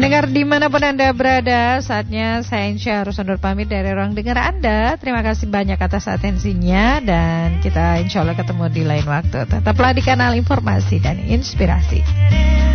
Pendengar dimanapun Anda berada, saatnya saya Insya harus undur pamit dari ruang dengar Anda. Terima kasih banyak atas atensinya, dan kita insya Allah ketemu di lain waktu. Tetaplah di kanal informasi dan inspirasi.